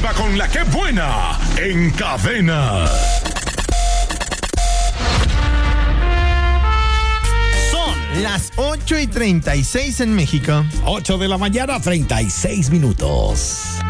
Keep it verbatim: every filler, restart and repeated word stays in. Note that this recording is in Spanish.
arriba con la que buena en Cadena. Son las ocho y treinta y seis en México. ocho de la mañana, treinta y seis minutos.